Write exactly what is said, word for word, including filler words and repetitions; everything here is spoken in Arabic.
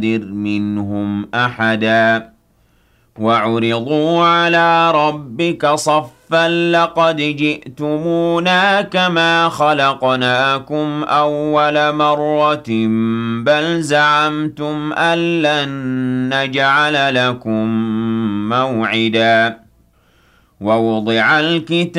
نُقَدِّرْ مِنْهُمْ أَحَدًا وَعُرِضُوا عَلَىٰ رَبِّكَ صَفًّا لَّقَدْ جِئْتُمُونَا كَمَا خَلَقْنَاكُمْ أَوَّلَ مَرَّةٍ بَلْ زَعَمْتُمْ أَن لَّن نَّجْعَلَ لَكُم مَّوْعِدًا وَوُضِعَ الْكِتَابُ